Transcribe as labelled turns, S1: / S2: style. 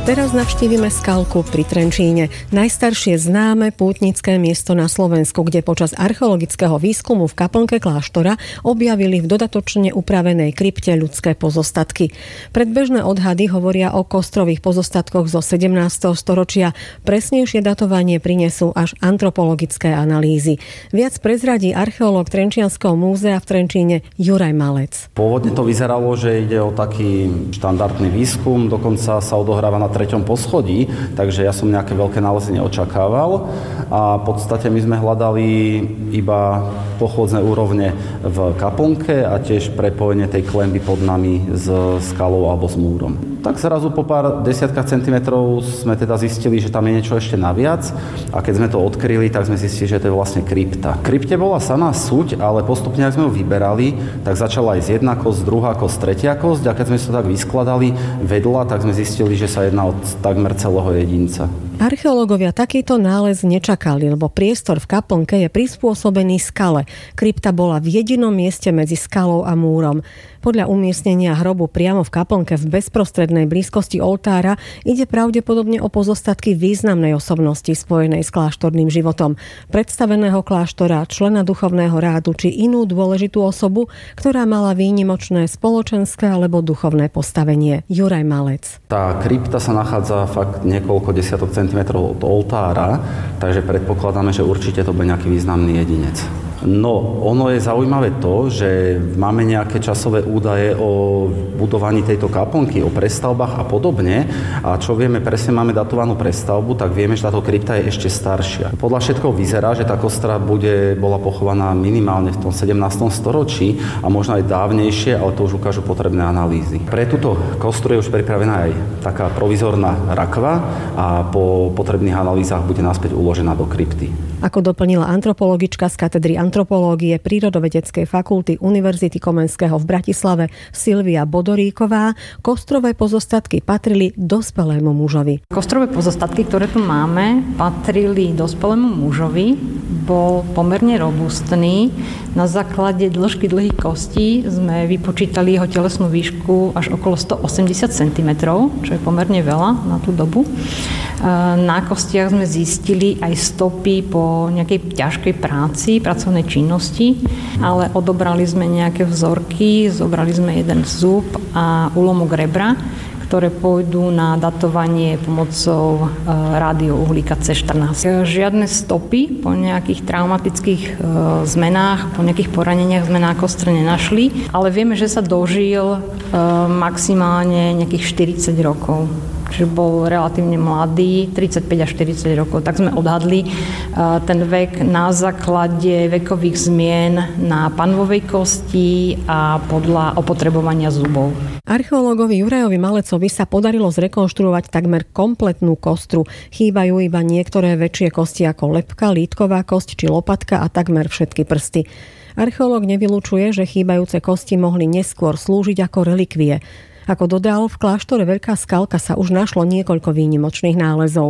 S1: Teraz navštívime Skalku pri Trenčíne, najstaršie známe pútnické miesto na Slovensku, kde počas archeologického výskumu v kaplnke kláštora objavili v dodatočne upravenej krypte ľudské pozostatky. Predbežné odhady hovoria o kostrových pozostatkoch zo 17. storočia. Presnejšie datovanie prinesú až antropologické analýzy. Viac prezradí archeológ Trenčianskeho múzea v Trenčíne Juraj Malec.
S2: Pôvodne to vyzeralo, že ide o taký štandardný výskum, dokonca sa odohráva na 3. poschodí, takže ja som nejaké veľké nálezy neočakával a v podstate my sme hľadali iba pochôdzne úrovne v kaplnke a tiež prepojenie tej klenby pod nami s skalou alebo s múrom. Tak zrazu po pár desiatkách centimetrov sme teda zistili, že tam je niečo ešte naviac a keď sme to odkryli, tak sme zistili, že to je vlastne krypta. V krypte bola samá suť, ale postupne, ak sme ju vyberali, tak začala aj jedna kosť, druhá kosť, tretia kosť a keď sme si to tak vyskladali vedľa, tak sme zistili, že sa jedná o takmer celého jedinca.
S1: Archeológovia takýto nález nečakali, lebo priestor v kaplnke je prispôsobený skale. Krypta bola v jedinom mieste medzi skalou a múrom. Podľa umiestnenia hrobu priamo v kaplnke v bezprostrednej blízkosti oltára ide pravdepodobne o pozostatky významnej osobnosti spojenej s kláštorným životom, predstaveného kláštora, člena duchovného rádu či inú dôležitú osobu, ktorá mala výnimočné spoločenské alebo duchovné postavenie. Juraj Malec.
S2: Tá krypta sa nachádza fakt niekoľko desiatok centimetrov od oltára, takže predpokladáme, že určite to bude nejaký významný jedinec. No, ono je zaujímavé to, že máme nejaké časové údaje o budovaní tejto kaplnky, o prestavbách a podobne. A čo vieme, presne máme datovanú prestavbu, tak vieme, že táto krypta je ešte staršia. Podľa všetkoho vyzerá, že tá kostra bola pochovaná minimálne v tom 17. storočí a možno aj dávnejšie, ale to už ukážu potrebné analýzy. Pre túto kostru je už pripravená aj taká provizorná rakva a po potrebných analýzach bude naspäť uložená do krypty.
S1: Ako doplnila antropologička z katedry antropológie Prírodovedeckej fakulty Univerzity Komenského v Bratislave Silvia Bodoríková, kostrové pozostatky patrili dospelému mužovi.
S3: Kostrové pozostatky, ktoré tu máme, patrili dospelému mužovi. Bol pomerne robustný. Na základe dĺžky dlhých kostí sme vypočítali jeho telesnú výšku až okolo 180 cm, čo je pomerne veľa na tú dobu. Na kostiach sme zistili aj stopy po nejakej ťažkej práci, pracovnej činnosti, ale odobrali sme nejaké vzorky, zobrali sme jeden zub a úlomok rebra, ktoré pôjdu na datovanie pomocou rádiouhlíka C14. Žiadne stopy po nejakých traumatických zmenách, po nejakých poraneniach sme na kostre nenašli, ale vieme, že sa dožil maximálne nejakých 40 rokov. Čiže bol relatívne mladý, 35 až 40 rokov. Tak sme odhadli ten vek na základe vekových zmien na panvovej kosti a podľa opotrebovania zubov.
S1: Archeológovi Jurajovi Malecovi sa podarilo zrekonštruovať takmer kompletnú kostru. Chýbajú iba niektoré väčšie kosti ako lebka, lítková kosť či lopatka a takmer všetky prsty. Archeológ nevylučuje, že chýbajúce kosti mohli neskôr slúžiť ako relikvie. Ako dodal, v kláštore Veľká Skalka sa už našlo niekoľko výnimočných nálezov.